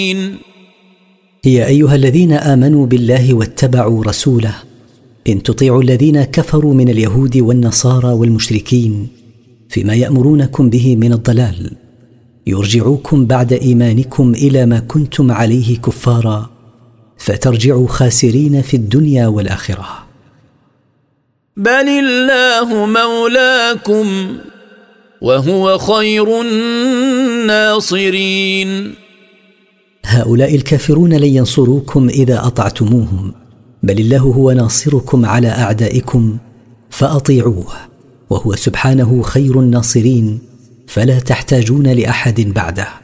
يا أيها الذين آمنوا بالله واتبعوا رسوله إن تطيعوا الذين كفروا من اليهود والنصارى والمشركين فيما يأمرونكم به من الضلال يرجعوكم بعد إيمانكم إلى ما كنتم عليه كفارا فترجعوا خاسرين في الدنيا والآخرة. بل الله مولاكم وهو خير الناصرين. هؤلاء الكافرون لن ينصروكم إذا أطعتموهم، بل الله هو ناصركم على أعدائكم فأطيعوه، وهو سبحانه خير الناصرين، فلا تحتاجون لأحد بعده.